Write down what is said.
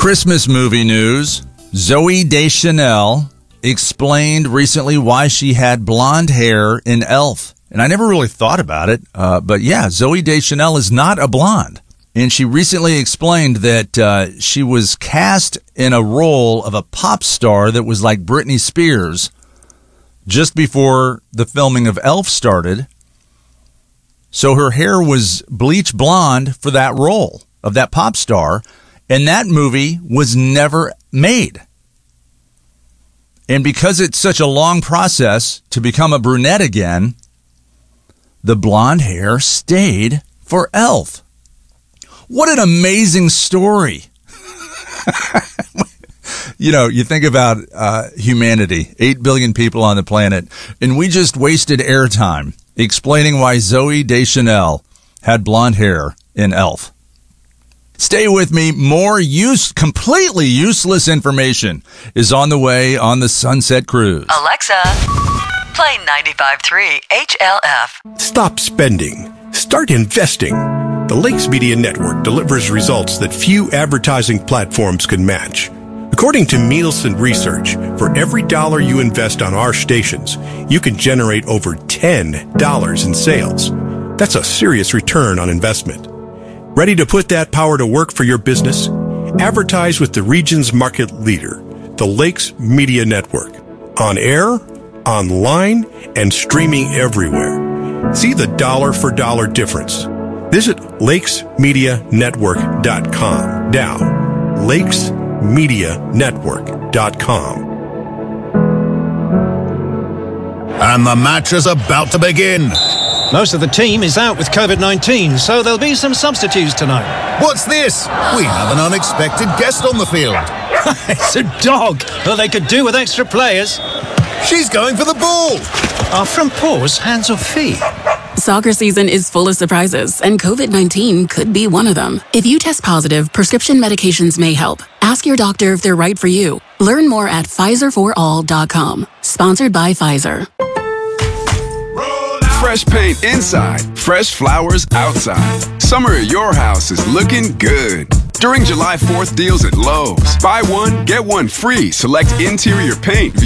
Christmas movie news. Zooey Deschanel explained recently why she had blonde hair in Elf. And I never really thought about it, but yeah, Zooey Deschanel is not a blonde. And she recently explained that she was cast in a role of a pop star that was like Britney Spears just before the filming of Elf started. So her hair was bleach blonde for that role of that pop star, and that movie was never made. And because it's such a long process to become a brunette again, the blonde hair stayed for Elf. What an amazing story. You know, you think about humanity, 8 billion people on the planet, and we just wasted airtime explaining why Zooey Deschanel had blonde hair in Elf. Stay with me. More completely useless information is on the way on the Sunset Cruise. Alexa, play 95.3 HLF. Stop spending. Start investing. The Lakes Media Network delivers results that few advertising platforms can match. According to Nielsen Research, for every dollar you invest on our stations, you can generate over $10 in sales. That's a serious return on investment. Ready to put that power to work for your business? Advertise with the region's market leader, the Lakes Media Network. On air, online, and streaming everywhere. See the dollar for dollar difference. Visit lakesmedianetwork.com. Now, lakesmedianetwork.com. And the match is about to begin. Most of the team is out with COVID-19, so there'll be some substitutes tonight. What's this? We have an unexpected guest on the field. It's a dog. Well, they could do with extra players. She's going for the ball. Are front paws hands or feet? Soccer season is full of surprises, and COVID-19 could be one of them. If you test positive, prescription medications may help. Ask your doctor if they're right for you. Learn more at PfizerForAll.com. Sponsored by Pfizer. Fresh paint inside, fresh flowers outside. Summer at your house is looking good. During July 4th deals at Lowe's. Buy one, get one free. Select interior paint